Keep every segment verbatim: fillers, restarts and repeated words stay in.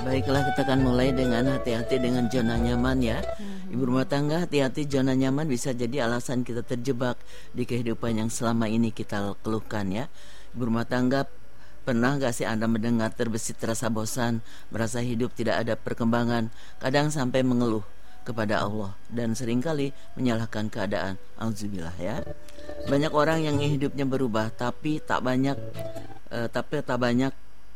Baiklah, kita akan mulai dengan hati-hati dengan zona nyaman ya. hmm. Ibu rumah tangga, hati-hati zona nyaman bisa jadi alasan kita terjebak di kehidupan yang selama ini kita keluhkan ya. Ibu rumah tangga, pernah gak sih Anda mendengar terbesit rasa bosan, merasa hidup tidak ada perkembangan, kadang sampai mengeluh kepada Allah dan seringkali menyalahkan keadaan? Auzubillah ya. Banyak orang yang hidupnya berubah tapi tak banyak eh, tapi tak banyak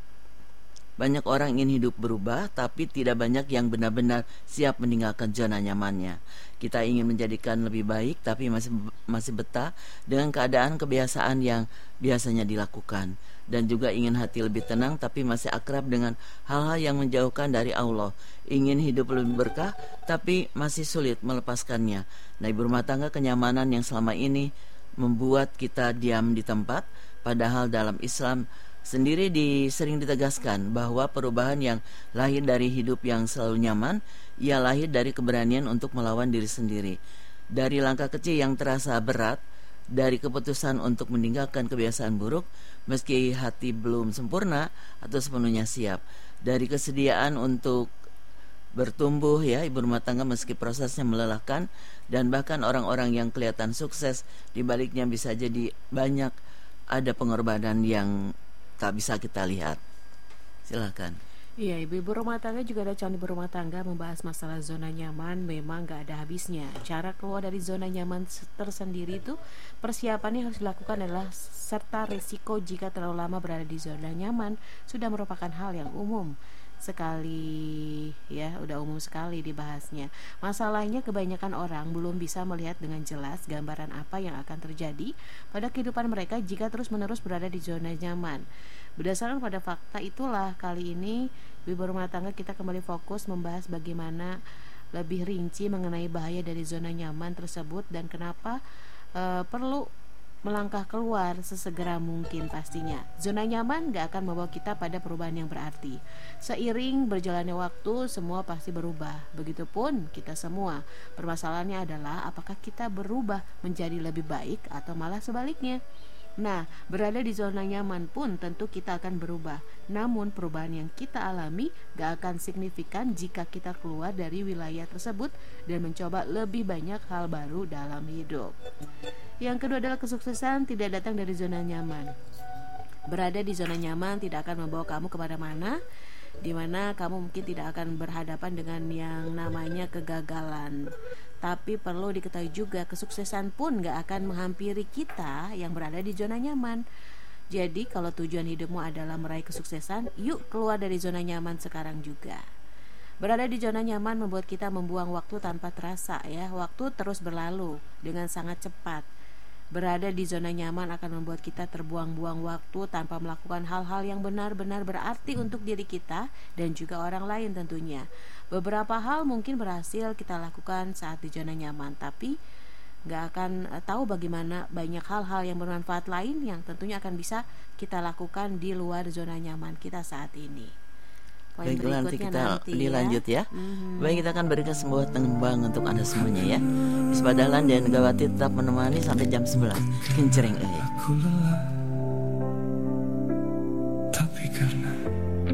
Banyak orang ingin hidup berubah, tapi tidak banyak yang benar-benar siap meninggalkan zona nyamannya. Kita ingin menjadikan lebih baik, tapi masih masih betah dengan keadaan kebiasaan yang biasanya dilakukan. Dan juga ingin hati lebih tenang, tapi masih akrab dengan hal-hal yang menjauhkan dari Allah. Ingin hidup lebih berkah, tapi masih sulit melepaskannya. Nah, ibu rumah tangga, kenyamanan yang selama ini membuat kita diam di tempat, padahal dalam Islam sendiri di, sering ditegaskan bahwa perubahan yang lahir dari hidup yang selalu nyaman, ia lahir dari keberanian untuk melawan diri sendiri. Dari langkah kecil yang terasa berat, dari keputusan untuk meninggalkan kebiasaan buruk meski hati belum sempurna atau sepenuhnya siap. Dari kesediaan untuk bertumbuh ya ibu rumah tangga meski prosesnya melelahkan, dan bahkan orang-orang yang kelihatan sukses di baliknya bisa jadi banyak ada pengorbanan yang tak bisa kita lihat. Silakan. Iya, ibu-ibu rumah tangga juga ada calon ibu rumah tangga membahas masalah zona nyaman. Memang gak ada habisnya. Cara keluar dari zona nyaman tersendiri itu persiapannya harus dilakukan adalah serta risiko jika terlalu lama berada di zona nyaman sudah merupakan hal yang umum sekali ya, udah umum sekali dibahasnya. Masalahnya kebanyakan orang belum bisa melihat dengan jelas gambaran apa yang akan terjadi pada kehidupan mereka jika terus-menerus berada di zona nyaman. Berdasarkan pada fakta itulah kali ini ibu rumah tangga kita kembali fokus membahas bagaimana lebih rinci mengenai bahaya dari zona nyaman tersebut dan kenapa uh, perlu melangkah keluar sesegera mungkin. Pastinya zona nyaman gak akan membawa kita pada perubahan yang berarti. Seiring berjalannya waktu semua pasti berubah. Begitupun kita semua. Permasalahannya adalah apakah kita berubah menjadi lebih baik atau malah sebaliknya. Nah, berada di zona nyaman pun tentu kita akan berubah. Namun perubahan yang kita alami gak akan signifikan jika kita keluar dari wilayah tersebut dan mencoba lebih banyak hal baru dalam hidup. Yang kedua adalah kesuksesan tidak datang dari zona nyaman. Berada di zona nyaman tidak akan membawa kamu kemana-mana, di mana kamu mungkin tidak akan berhadapan dengan yang namanya kegagalan. Tapi perlu diketahui juga kesuksesan pun gak akan menghampiri kita yang berada di zona nyaman. Jadi kalau tujuan hidupmu adalah meraih kesuksesan, yuk keluar dari zona nyaman sekarang juga. Berada di zona nyaman membuat kita membuang waktu tanpa terasa ya. Waktu terus berlalu dengan sangat cepat. Berada di zona nyaman akan membuat kita terbuang-buang waktu tanpa melakukan hal-hal yang benar-benar berarti untuk diri kita dan juga orang lain tentunya. Beberapa hal mungkin berhasil kita lakukan saat di zona nyaman, tapi gak akan tahu bagaimana banyak hal-hal yang bermanfaat lain yang tentunya akan bisa kita lakukan di luar zona nyaman kita saat ini. Baik, nanti kita nanti, dilanjut ya, ya. Mm-hmm. Baik, kita akan berikan sebuah tembang untuk Anda semuanya ya. Ispa Dahlan dan Gawati tetap menemani sampai jam sebelas. Kincering eh.